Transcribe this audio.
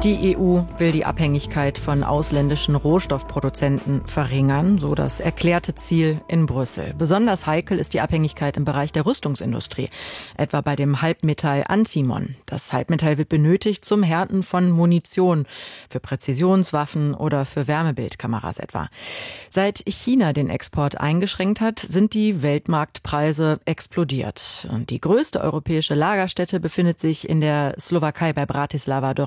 Die EU will die Abhängigkeit von ausländischen Rohstoffproduzenten verringern, so das erklärte Ziel in Brüssel. Besonders heikel ist die Abhängigkeit im Bereich der Rüstungsindustrie, etwa bei dem Halbmetall Antimon. Das Halbmetall wird benötigt zum Härten von Munition, für Präzisionswaffen oder für Wärmebildkameras etwa. Seit China den Export eingeschränkt hat, sind die Weltmarktpreise explodiert. Und die größte europäische Lagerstätte befindet sich in der Slowakei bei Bratislava do